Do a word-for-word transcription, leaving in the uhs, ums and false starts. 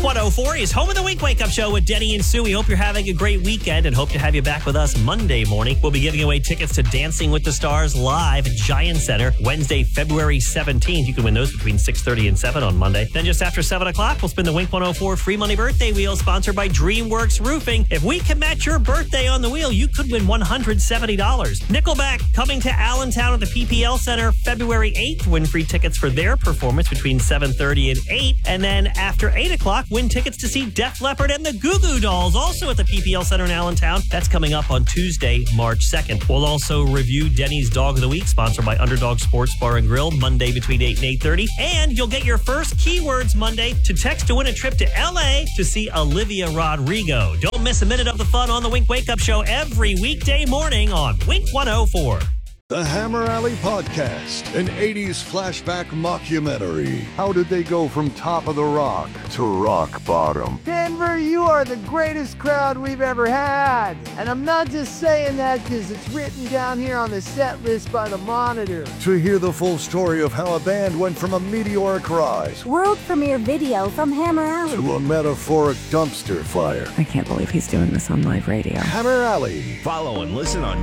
one oh four is home of the Wink Wake Up Show with Denny and Sue. We hope you're having a great weekend and hope to have you back with us Monday morning. We'll be giving away tickets to Dancing with the Stars live at Giant Center Wednesday, February seventeenth. You can win those between six thirty and seven on Monday. Then just after seven o'clock, we'll spin the Wink one oh four free money birthday wheel sponsored by DreamWorks Roofing. If we can match your birthday on the wheel, you could win one hundred seventy dollars. Nickelback coming to Allentown at the P P L Center February eighth. Win free tickets for their performance between seven thirty and eight. And then after eight o'clock, win tickets to see Def Leppard and the Goo Goo Dolls, also at the P P L Center in Allentown. That's coming up on Tuesday, March second. We'll also review Denny's Dog of the Week, sponsored by Underdog Sports Bar and Grill, Monday between eight and eight thirty. And you'll get your first keywords Monday to text to win a trip to L A to see Olivia Rodrigo. Don't miss a minute of the fun on the Wink Wake Up Show every weekday morning on Wink one oh four. The Hammer Alley Podcast, an eighties flashback mockumentary. How did they go from top of the rock to rock bottom? Denver, you are the greatest crowd we've ever had. And I'm not just saying that because it's written down here on the set list by the Monitor. To hear the full story of how a band went from a meteoric rise world premiere video from Hammer Alley to a metaphoric dumpster fire. I can't believe he's doing this on live radio. Hammer Alley. Follow and listen on